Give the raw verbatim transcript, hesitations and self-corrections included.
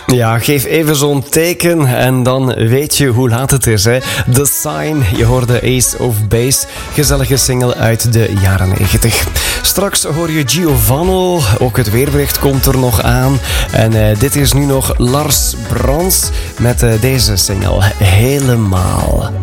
Ja, geef even zo'n teken en dan weet je hoe laat het is. Hè? The Sign, je hoorde Ace of Base, gezellige single uit de jaren negentig. Straks hoor je Giovanni, ook het weerbericht komt er nog aan. En uh, dit is nu nog Lars Brans met uh, deze single, Helemaal.